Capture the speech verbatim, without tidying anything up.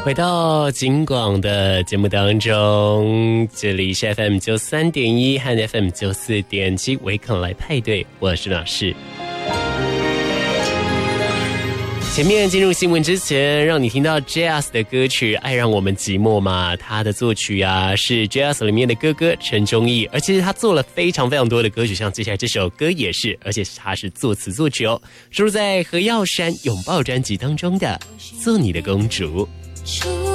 回到警广的节目当中，这里是 F M 九三点一和 F M 九四点七，维康来派对，我是老师。前面进入新闻之前，让你听到 J S 的歌曲《爱让我们寂寞》嘛，他的作曲啊是 J S 里面的哥哥陈忠义，而且他做了非常非常多的歌曲，像接下来这首歌也是，而且他是作词作曲哦，收录在何耀珊《拥抱》专辑当中的《做你的公主》。